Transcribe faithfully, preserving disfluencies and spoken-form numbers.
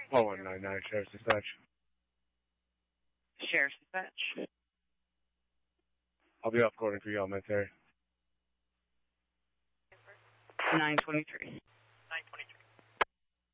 one one nine nine, Sheriff's Dispatch. Sheriff's Dispatch. I'll be off court for you, elementary. nine twenty-three.